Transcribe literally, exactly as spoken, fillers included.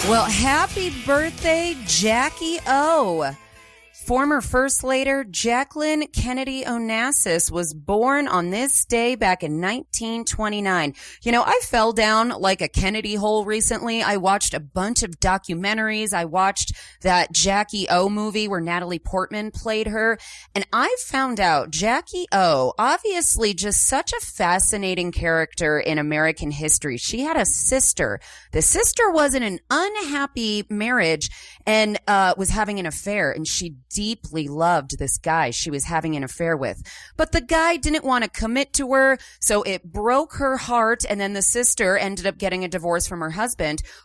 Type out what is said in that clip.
Well, happy birthday, Jackie O. Former First Lady Jacqueline Kennedy Onassis was born on this day back in nineteen twenty-nine. You know, I fell down like a Kennedy hole recently. I watched a bunch of documentaries. I watched that Jackie O movie where Natalie Portman played her. And I found out Jackie O, obviously just such a fascinating character in American history. She had a sister. The sister was in an unhappy marriage and uh was having an affair, and she deeply loved this guy she was having an affair with. But the guy didn't want to commit to her, so it broke her heart, and then the sister ended up getting a divorce from her husband.